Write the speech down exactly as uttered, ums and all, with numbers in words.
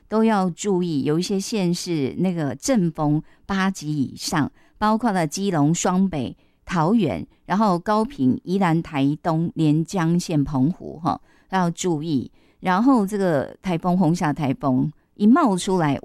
都要注意，有一些县市那个阵风八级以上，包括了基隆、双北、桃园，然后高屏、宜兰、台东、连江县、澎湖哈，要注意。然后这个台风红霞台风一冒出来，